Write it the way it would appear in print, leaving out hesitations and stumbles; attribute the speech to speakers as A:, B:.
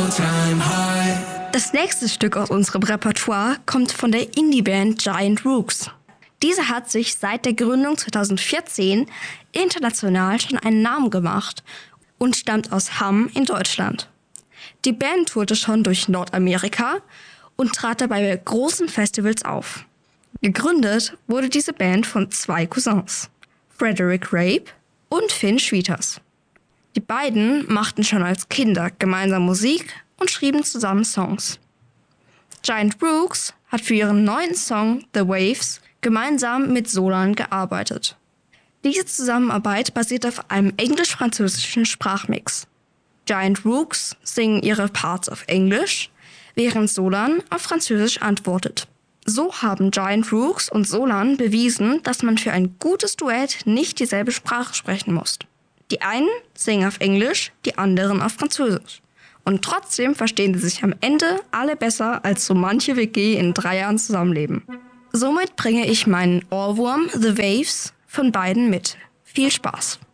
A: Das nächste Stück aus unserem Repertoire kommt von der Indie-Band Giant Rooks. Diese hat sich seit der Gründung 2014 international schon einen Namen gemacht und stammt aus Hamm in Deutschland. Die Band tourte schon durch Nordamerika und trat dabei bei großen Festivals auf. Gegründet wurde diese Band von 2 Cousins, Frederick Rape und Finn Schwieters. Die beiden machten schon als Kinder gemeinsam Musik und schrieben zusammen Songs. Giant Rooks hat für ihren neuen Song The Waves gemeinsam mit Solan gearbeitet. Diese Zusammenarbeit basiert auf einem englisch-französischen Sprachmix. Giant Rooks singen ihre Parts auf Englisch, während Solan auf Französisch antwortet. So haben Giant Rooks und Solan bewiesen, dass man für ein gutes Duett nicht dieselbe Sprache sprechen muss. Die einen singen auf Englisch, die anderen auf Französisch. Und trotzdem verstehen sie sich am Ende alle besser, als so manche WG in 3 Jahren zusammenleben. Somit bringe ich meinen Ohrwurm The Waves von beiden mit. Viel Spaß!